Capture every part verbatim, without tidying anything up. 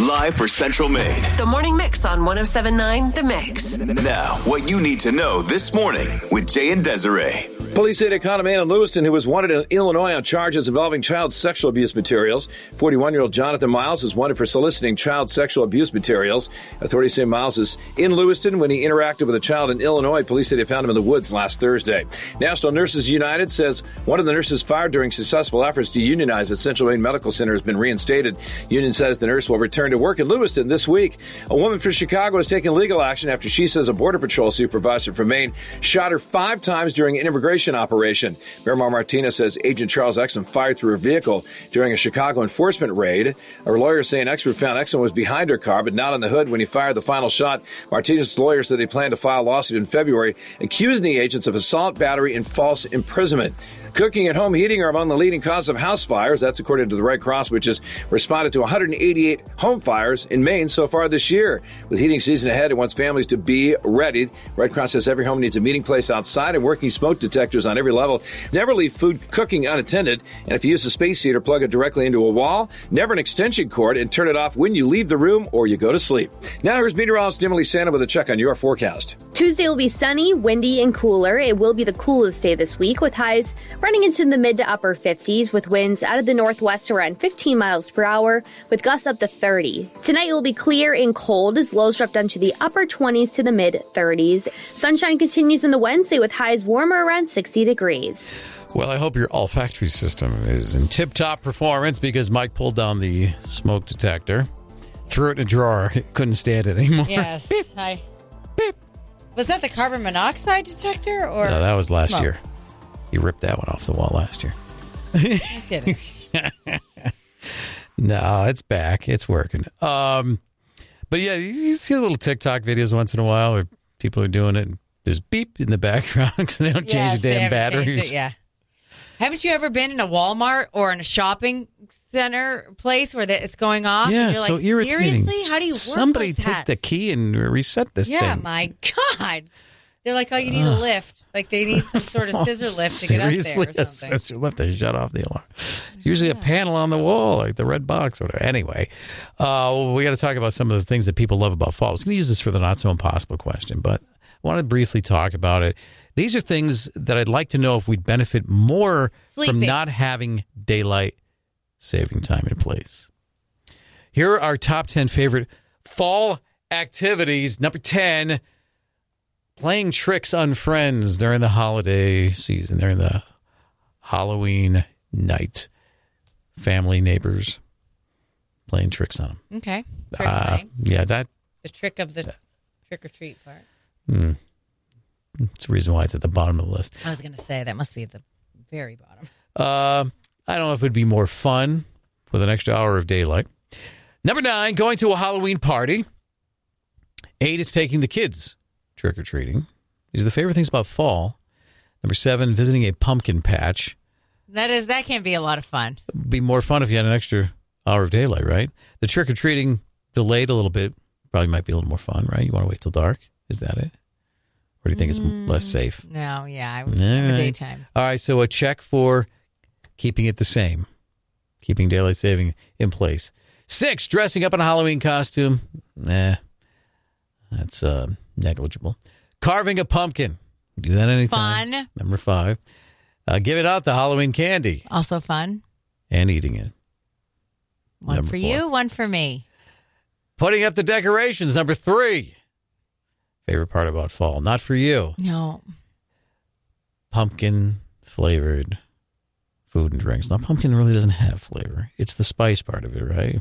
live for Central Maine. The Morning Mix on one oh seven point nine The Mix. Now, what you need to know this morning with Jay and Desiree. Police say a man in Lewiston who was wanted in Illinois on charges involving child sexual abuse materials. forty-one-year-old Jonathan Miles is wanted for soliciting child sexual abuse materials. Authorities say Miles is in Lewiston when he interacted with a child in Illinois. Police say they found him in the woods last Thursday. National Nurses United says one of the nurses fired during successful efforts to unionize at Central Maine Medical Center has been reinstated. Union says the nurse will return to work in Lewiston this week. A woman from Chicago has taken legal action after she says a Border Patrol supervisor from Maine shot her five times during an immigration operation. Miramar Martinez says Agent Charles Exum fired through her vehicle during a Chicago enforcement raid. Her lawyer saying expert found Exum was behind her car, but not on the hood when he fired the final shot. Martinez's lawyer said they plan to file a lawsuit in February accusing the agents of assault, battery, and false imprisonment. Cooking and home heating are among the leading causes of house fires. That's according to the Red Cross, which has responded to one hundred eighty-eight home fires in Maine so far this year. With heating season ahead, it wants families to be ready. Red Cross says every home needs a meeting place outside and working smoke detectors on every level. Never leave food cooking unattended. And if you use a space heater, plug it directly into a wall. Never an extension cord, and turn it off when you leave the room or you go to sleep. Now here's meteorologist Emily Santa with a check on your forecast. Tuesday will be sunny, windy, and cooler. It will be the coolest day this week, with highs running into the mid to upper fifties, with winds out of the northwest around fifteen miles per hour, with gusts up to thirty. Tonight will be clear and cold as lows drop down to the upper twenties to the mid thirties. Sunshine continues on the Wednesday with highs warmer around sixty degrees. Well, I hope your olfactory system is in tip-top performance, because Mike pulled down the smoke detector, threw it in a drawer, couldn't stand it anymore. Yes. Beep. Hi. Beep. Was that the carbon monoxide detector? Or No, that was last smoke? year. You ripped that one off the wall last year. I didn't. No, it's back. It's working. Um, but yeah, you, you see little TikTok videos once in a while where people are doing it. And there's beep in the background because they don't change Yes, the they damn haven't changed batteries. it, yeah. Haven't you ever been in a Walmart or in a shopping center place where the, it's going off? Yeah, and you're it's so like, irritating. Seriously? How do you work Somebody like take that? the key and reset this Yeah, thing. my God. They're like, oh, you need a lift. Like they need some sort of scissor lift to get up Seriously, there or a something. scissor lift to shut off the alarm. It's usually a panel on the wall, like the red box or whatever. Anyway, uh, we got to talk about some of the things that people love about fall. I was going to use this for the not so impossible question, but I want to briefly talk about it. These are things that I'd like to know if we'd benefit more Sleeping. from not having daylight saving time in place. Here are our top ten favorite fall activities. Number ten, playing tricks on friends during the holiday season, during the Halloween night. Family, neighbors, playing tricks on them. Okay. Trick Uh, play. yeah, that The trick of the trick or treat part. mm, it's the reason why it's at the bottom of the list. I was going to say that must be at the very bottom. Uh, I don't know if it'd be more fun with an extra hour of daylight. Number nine, going to a Halloween party. Eight is taking the kids trick-or-treating. These are the favorite things about fall. Number seven, visiting a pumpkin patch. That is that can be a lot of fun. It'd be more fun if you had an extra hour of daylight, right? The trick-or-treating delayed a little bit. Probably might be a little more fun, right? You want to wait till dark? Is that it? Or do you think it's Mm, less safe? No, yeah, I would All prefer right. daytime. All right, so a check for keeping it the same, keeping daylight saving in place. Six, dressing up in a Halloween costume. Nah, that's uh, negligible. Carving a pumpkin. Do that anytime. Fun. Number five, uh, giving out the Halloween candy Also fun. and eating it. One Number for four. you, one for me. Putting up the decorations. Number three. Favorite part about fall. Not for you. No. Pumpkin flavored food and drinks. Now, pumpkin really doesn't have flavor. It's the spice part of it, right?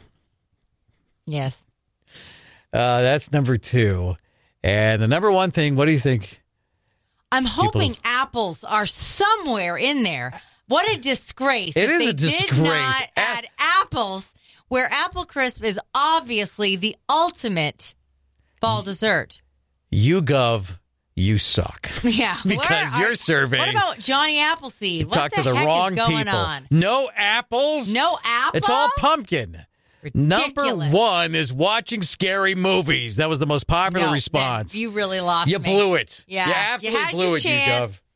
Yes. Uh, that's number two. And the number one thing, what do you think? I'm hoping People's- apples are somewhere in there. What a disgrace. It that is they a disgrace. Did not A- add apples where Apple Crisp is obviously the ultimate fall dessert. YouGov, you suck. Yeah. Because where you're are- surveying. What about Johnny Appleseed? You what talked the to the heck wrong is going people. on? No apples. No apples? It's all pumpkin. Number Ridiculous. one is watching scary movies. That was the most popular No, response. that- you really lost You me. blew it. Yeah. You You absolutely had blew your it, chance. YouGov.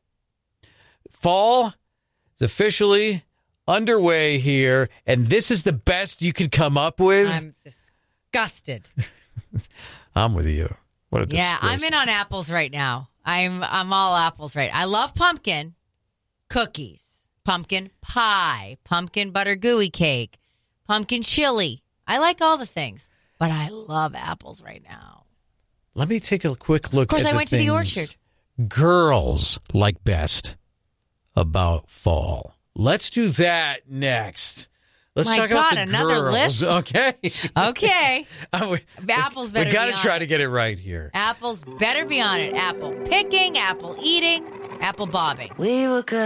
Fall is officially underway here, and this is the best you could come up with. I'm just disgusted. I'm with you. What a Yeah, disgrace. I'm in on apples right now. I'm I'm all apples right. I love pumpkin cookies, pumpkin pie, pumpkin butter gooey cake, pumpkin chili. I like all the things, but I love apples right now. Let me take a quick look Of course, at I the went to the things orchard. girls like best about fall. Let's do that next. Let's My talk God, about the another girls. list? Okay. Okay. we, Apples we better got be to on try it. to get it right here. Apples better be on it. Apple picking, apple eating, apple bobbing. We were good.